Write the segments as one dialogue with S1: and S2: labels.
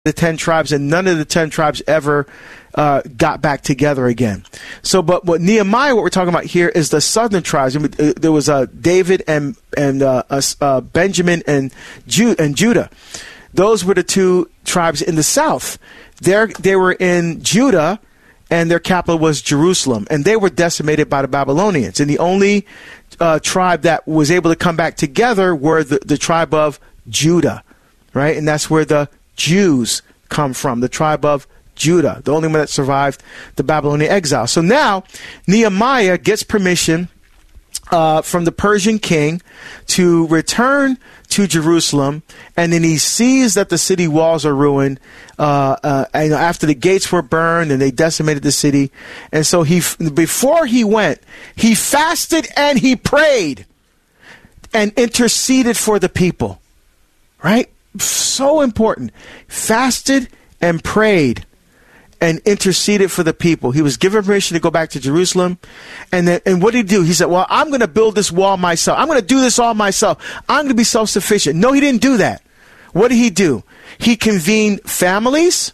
S1: the 10 tribes, and none of the 10 tribes ever got back together again. So, but what Nehemiah, what we're talking about here, is the southern tribes. There was David and Benjamin and Judah. Those were the two tribes in the south. They were in Judah, and their capital was Jerusalem, and they were decimated by the Babylonians. And the only tribe that was able to come back together were the tribe of Judah, right? And that's where the Jews come from, the tribe of Judah, the only one that survived the Babylonian exile. So now Nehemiah gets permission from the Persian king to return to Jerusalem, and then he sees that the city walls are ruined after the gates were burned and they decimated the city. And so before he went, he fasted and he prayed and interceded for the people, right? So important. Fasted and prayed and interceded for the people. He was given permission to go back to Jerusalem. And what did he do? He said, well, I'm going to build this wall myself. I'm going to do this all myself. I'm going to be self-sufficient. No, he didn't do that. What did he do? He convened families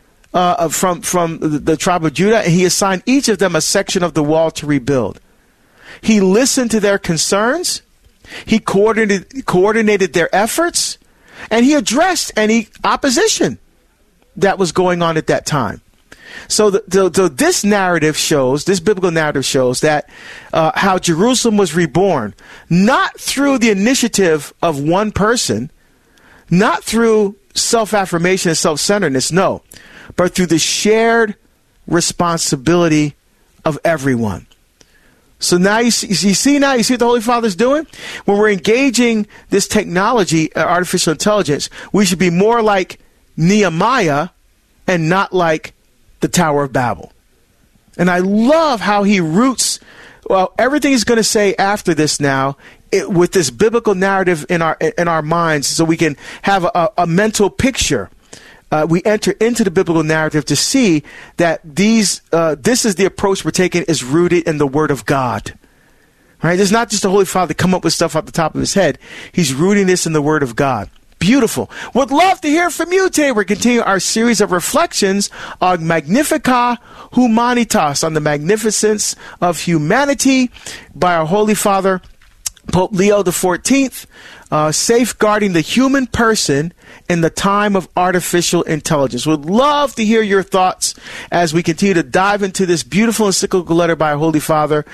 S1: from the tribe of Judah, and he assigned each of them a section of the wall to rebuild. He listened to their concerns. He coordinated their efforts. And he addressed any opposition that was going on at that time. So this narrative shows, this biblical narrative shows that how Jerusalem was reborn, not through the initiative of one person, not through self-affirmation and self-centeredness, no, but through the shared responsibility of everyone. So now you see what the Holy Father's doing? When we're engaging this technology, artificial intelligence, we should be more like Nehemiah and not like the Tower of Babel. And I love how he roots, everything he's going to say after this now, with this biblical narrative in our minds, so we can have a mental picture. We enter into the biblical narrative to see that this is the approach we're taking, is rooted in the Word of God. Right? There's not just the Holy Father come up with stuff off the top of his head. He's rooting this in the Word of God. Beautiful. Would love to hear from you today. We're continuing our series of reflections on Magnificat Humanitas, on the magnificence of humanity, by our Holy Father, Pope Leo XIV, safeguarding the human person in the time of artificial intelligence. Would love to hear your thoughts as we continue to dive into this beautiful encyclical letter by our Holy Father.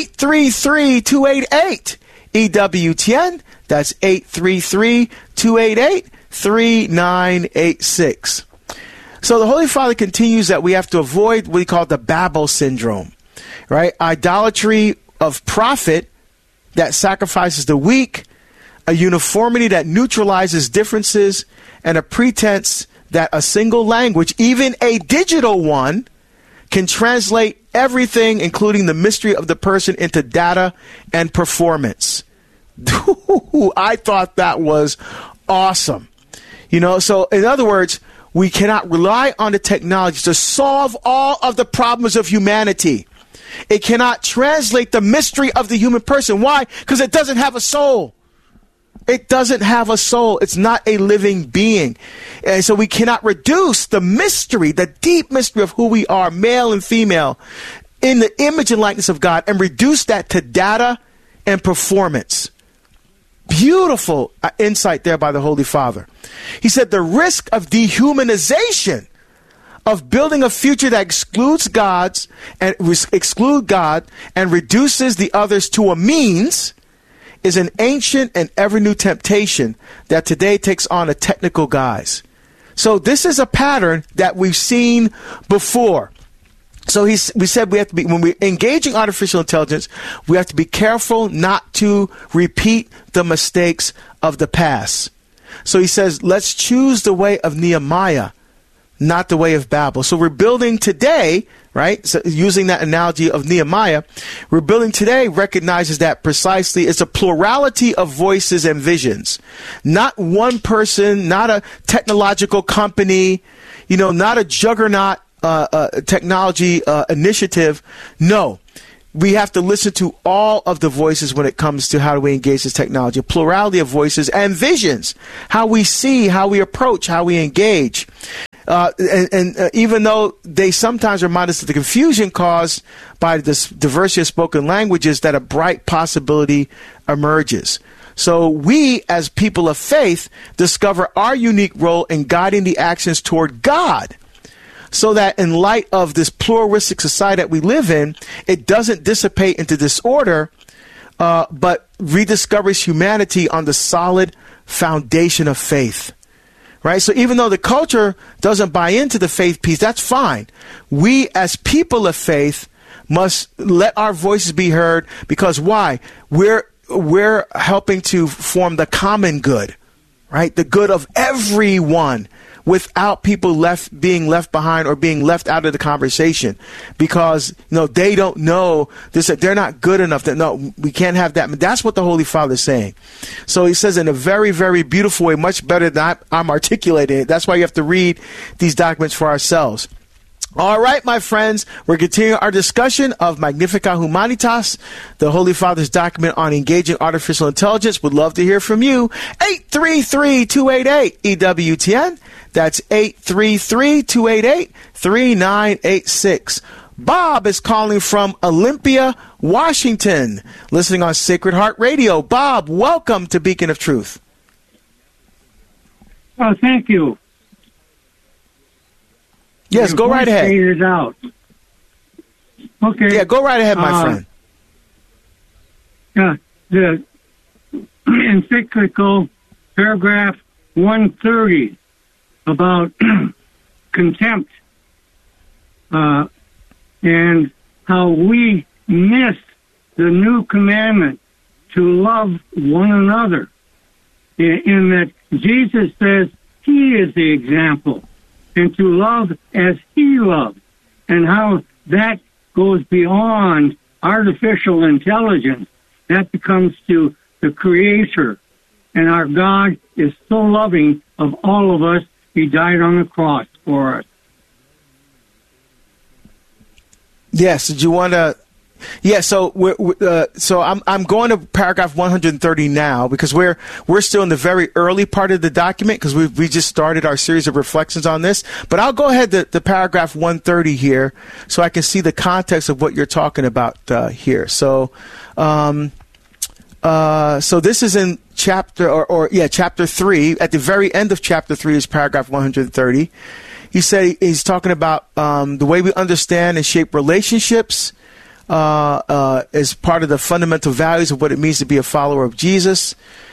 S1: 833-288 EWTN. That's 833-288-3986. So the Holy Father continues that we have to avoid what he called the Babel syndrome, right? Idolatry of profit that sacrifices the weak, a uniformity that neutralizes differences, and a pretense that a single language, even a digital one, can translate everything, including the mystery of the person, into data and performance. I thought that was awesome. So in other words, we cannot rely on the technology to solve all of the problems of humanity. It cannot translate the mystery of the human person. Why? Because it doesn't have a soul. It doesn't have a soul. It's not a living being. And so we cannot reduce the mystery, the deep mystery of who we are, male and female, in the image and likeness of God, and reduce that to data and performance. Beautiful insight there by the Holy Father. He said the risk of dehumanization, of building a future that excludes God and reduces the others to a means, is an ancient and ever new temptation that today takes on a technical guise. So this is a pattern that we've seen before. So we said we have to be, when we're engaging artificial intelligence, we have to be careful not to repeat the mistakes of the past. So he says, let's choose the way of Nehemiah, not the way of Babel. So we're building today, right? So using that analogy of Nehemiah, we're building today recognizes that precisely it's a plurality of voices and visions. Not one person, not a technological company, not a juggernaut technology initiative. No, we have to listen to all of the voices when it comes to how do we engage this technology, a plurality of voices and visions, how we see, how we approach, how we engage. Even though they sometimes remind us of the confusion caused by this diversity of spoken languages, that a bright possibility emerges. So we, as people of faith, discover our unique role in guiding the actions toward God, so that in light of this pluralistic society that we live in, it doesn't dissipate into disorder, but rediscovers humanity on the solid foundation of faith. Right? So even though the culture doesn't buy into the faith piece, that's fine. We, as people of faith, must let our voices be heard, because why? We're helping to form the common good, right? The good of everyone, without people being left behind or being left out of the conversation, because they don't know this, they're not good enough. That no, we can't have that. That's what the Holy Father is saying. So he says in a very, very beautiful way, much better than I'm articulating it. That's why you have to read these documents for ourselves. All right, my friends, we're continuing our discussion of Magnificat Humanitas, the Holy Father's document on engaging artificial intelligence. Would love to hear from you. 833-288-EWTN. That's 833-288-3986. Bob is calling from Olympia, Washington, listening on Sacred Heart Radio. Bob, welcome to Beacon of Truth.
S2: Oh, thank you.
S1: Yes, go right ahead.
S2: It out. Okay.
S1: Yeah, go right ahead, my friend.
S2: The encyclical paragraph 130 about contempt and how we miss the new commandment to love one another, in that Jesus says he is the example, and to love as he loved, and how that goes beyond artificial intelligence. That becomes to the Creator. And our God is so loving of all of us, he died on the cross for us.
S1: Yes, did you want to... Yeah, so I'm going to paragraph 130 now, because we're still in the very early part of the document, because we just started our series of reflections on this. But I'll go ahead to paragraph 130 here, so I can see the context of what you're talking about here. So this is in chapter 3. At the very end of chapter 3 is paragraph 130. He's talking about the way we understand and shape relationships. As part of the fundamental values of what it means to be a follower of Jesus.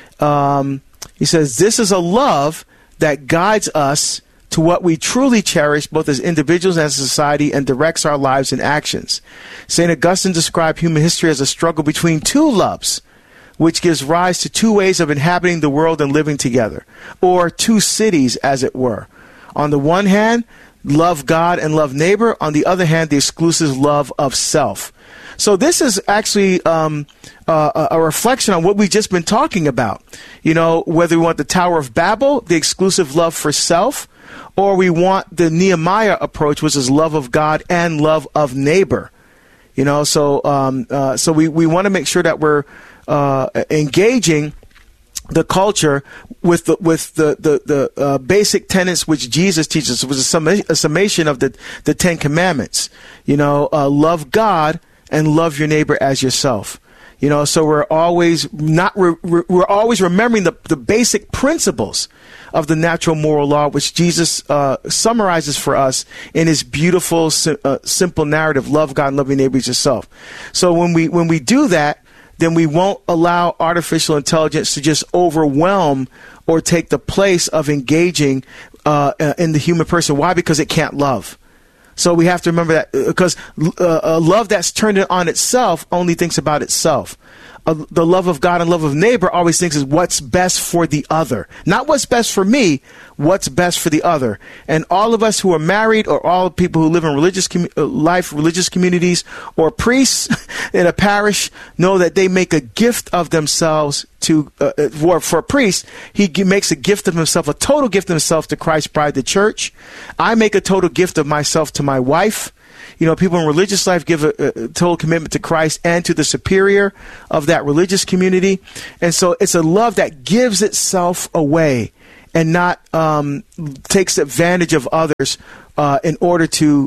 S1: He says, this is a love that guides us to what we truly cherish, both as individuals and as a society, and directs our lives and actions. St. Augustine described human history as a struggle between two loves, which gives rise to two ways of inhabiting the world and living together, or two cities, as it were. On the one hand, love God and love neighbor. On the other hand, the exclusive love of self. So this is actually a reflection on what we've just been talking about. Whether we want the Tower of Babel, the exclusive love for self, or we want the Nehemiah approach, which is love of God and love of neighbor. So we want to make sure that we're engaging the culture with the basic tenets which Jesus teaches. It was a summation of the Ten Commandments. Love God and love your neighbor as yourself. So we're always we're always remembering the basic principles of the natural moral law, which Jesus summarizes for us in his beautiful, simple narrative: love God and love your neighbor as yourself. So when we do that, then we won't allow artificial intelligence to just overwhelm or take the place of engaging in the human person. Why? Because it can't love. So we have to remember that, because a love that's turned on itself only thinks about itself. The love of God and love of neighbor always thinks is what's best for the other. Not what's best for me, what's best for the other. And all of us who are married, or all people who live in religious communities, or priests in a parish, know that they make a gift of themselves to, for a priest, he makes a gift of himself, a total gift of himself to Christ's bride, the church. I make a total gift of myself to my wife. You know, people in religious life give a total commitment to Christ and to the superior of that religious community. And so it's a love that gives itself away and not takes advantage of others in order to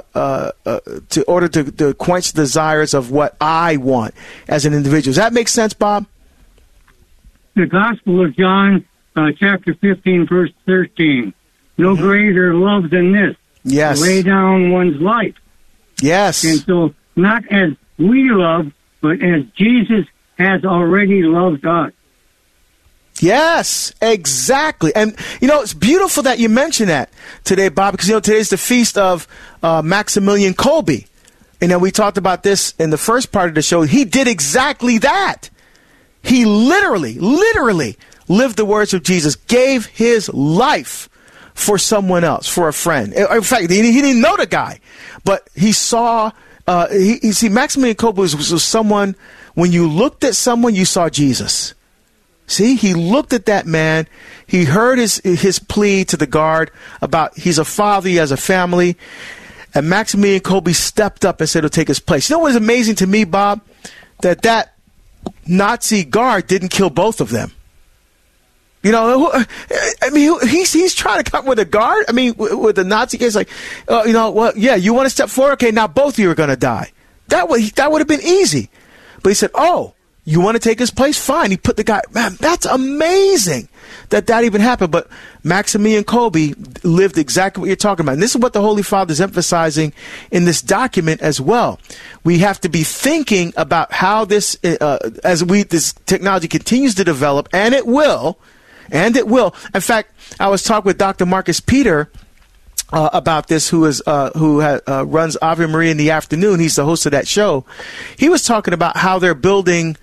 S1: quench the desires of what I want as an individual. Does that make sense, Bob?
S2: The Gospel of John, chapter 15, verse 13. No greater love than this.
S1: Yes.
S2: To lay down one's life.
S1: Yes.
S2: And so not as we love, but as Jesus has already loved us.
S1: Yes, exactly. And, you know, it's beautiful that you mentioned that today, Bob, because, you know, today's the feast of Maximilian Kolbe. And then we talked about this in the first part of the show. He did exactly that. He literally lived the words of Jesus, gave his life for someone else, for a friend. In fact, he didn't know the guy, but he saw, Maximilian Kolbe was someone, when you looked at someone, you saw Jesus. See, he looked at that man. He heard his plea to the guard about he's a father, he has a family. And Maximilian Kolbe stepped up and said he'll take his place. You know what is amazing to me, Bob? That Nazi guard didn't kill both of them. You know, I mean, he's trying to come with a guard. I mean, with the Nazi case, like, you know, well, yeah, you want to step forward? Okay, now both of you are going to die. That would have been easy. But he said, oh, you want to take his place? Fine. He put the guy, man, that's amazing that even happened. But Maximilian Kolbe lived exactly what you're talking about. And this is what the Holy Father is emphasizing in this document as well. We have to be thinking about how this, this technology continues to develop, and it will. In fact, I was talking with Dr. Marcus Peter about this, who runs Ave Maria in the afternoon. He's the host of that show. He was talking about how they're building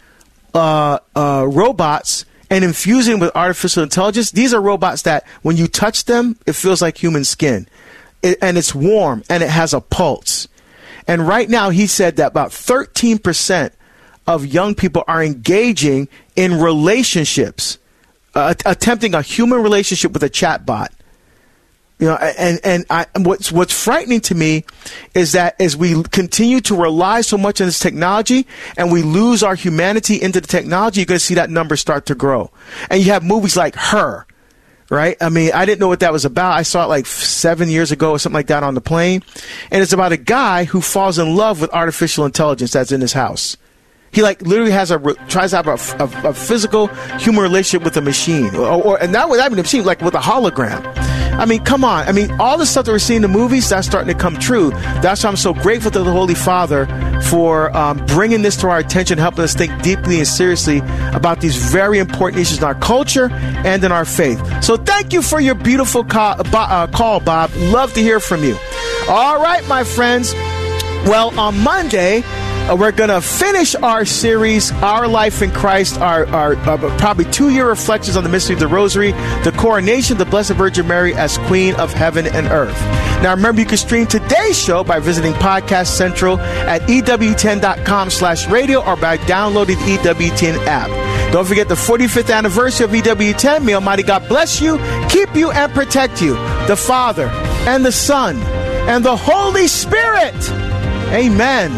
S1: robots and infusing with artificial intelligence. These are robots that when you touch them, it feels like human skin, and it's warm and it has a pulse. And right now, he said that about 13% of young people are engaging in relationships, attempting a human relationship with a chatbot. You know, and what's frightening to me is that as we continue to rely so much on this technology and we lose our humanity into the technology, you're going to see that number start to grow. And you have movies like Her, right? I mean, I didn't know what that was about. I saw it like 7 years ago or something like that on the plane. And it's about a guy who falls in love with artificial intelligence that's in his house. He literally tries to have a physical human relationship with a machine, and not with having a machine, like with a hologram. I mean, come on. I mean, all the stuff that we're seeing in the movies, that's starting to come true. That's why I'm so grateful to the Holy Father for bringing this to our attention, helping us think deeply and seriously about these very important issues in our culture and in our faith. So thank you for your beautiful call, Bob. Love to hear from you. All right, my friends. Well, on Monday, we're going to finish our series, Our Life in Christ, our probably 2-year reflections on the mystery of the Rosary, the coronation of the Blessed Virgin Mary as Queen of Heaven and Earth. Now, remember, you can stream today's show by visiting Podcast Central at EWTN.com/radio or by downloading the EWTN app. Don't forget the 45th anniversary of EWTN. May Almighty God bless you, keep you, and protect you. The Father, and the Son, and the Holy Spirit. Amen.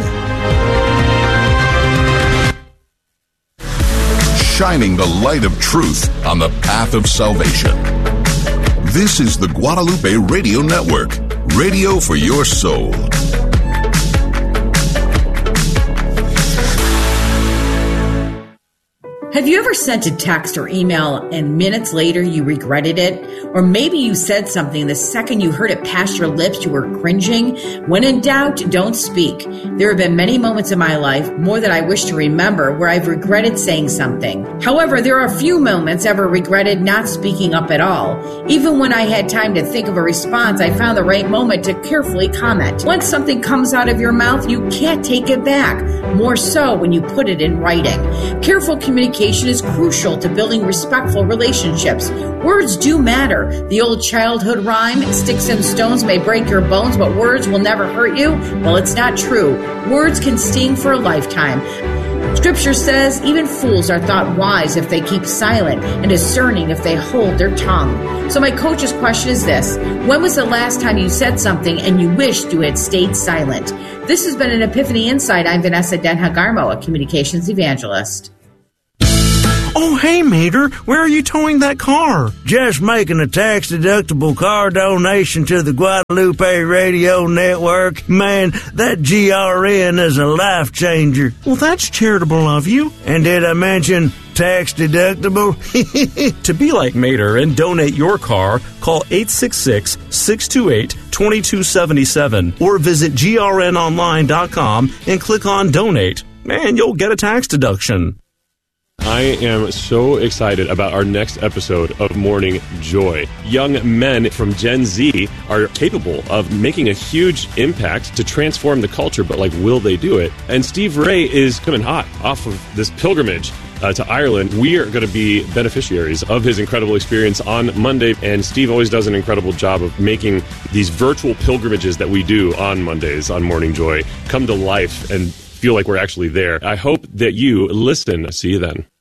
S3: Shining the light of truth on the path of salvation. This is the Guadalupe Radio Network, radio for your soul.
S4: Have you ever sent a text or email and minutes later you regretted it? Or maybe you said something the second you heard it pass your lips, you were cringing? When in doubt, don't speak. There have been many moments in my life, more than I wish to remember, where I've regretted saying something. However, there are few moments ever regretted not speaking up at all. Even when I had time to think of a response, I found the right moment to carefully comment. Once something comes out of your mouth, you can't take it back. More so when you put it in writing. Careful communication is crucial to building respectful relationships. Words do matter. The old childhood rhyme, sticks and stones may break your bones, but words will never hurt you. Well, it's not true. Words can sting for a lifetime. Scripture says even fools are thought wise if they keep silent and discerning if they hold their tongue. So my coach's question is this: when was the last time you said something and you wished you had stayed silent? This has been an Epiphany Insight. I'm Vanessa Denhagarmo, a communications evangelist.
S5: Oh, hey, Mater, where are you towing that car? Just making a tax-deductible car donation to the Guadalupe Radio Network. Man, that GRN is a life changer. Well, that's charitable of you. And did I mention tax-deductible?
S6: To be like Mater and donate your car, call 866-628-2277 or visit grnonline.com and click on Donate. Man, you'll get a tax deduction.
S7: I am so excited about our next episode of Morning Joy. Young men from Gen Z are capable of making a huge impact to transform the culture, but will they do it? And Steve Ray is coming hot off of this pilgrimage to Ireland. We are going to be beneficiaries of his incredible experience on Monday, and Steve always does an incredible job of making these virtual pilgrimages that we do on Mondays on Morning Joy come to life and feel like we're actually there. I hope that you listen. See you then.